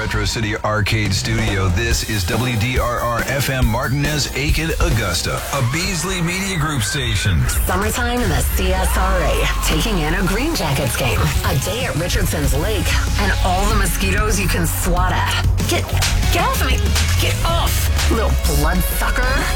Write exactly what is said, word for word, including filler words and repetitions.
Retro City Arcade Studio. This is W D R R F M Martinez, Aiken, Augusta, a Beasley Media Group station. Summertime in the C S R A, taking in a Green Jackets game, a day at Richardson's Lake, and all the mosquitoes you can swat at. Get, get off me! Get off, little bloodsucker!